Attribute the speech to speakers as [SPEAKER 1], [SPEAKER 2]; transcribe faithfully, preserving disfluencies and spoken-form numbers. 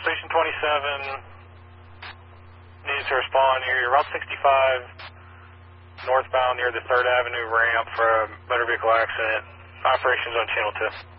[SPEAKER 1] Station twenty-seven needs to respond near Route sixty-five, northbound near the third Avenue ramp for a motor vehicle accident. Operations on Channel two.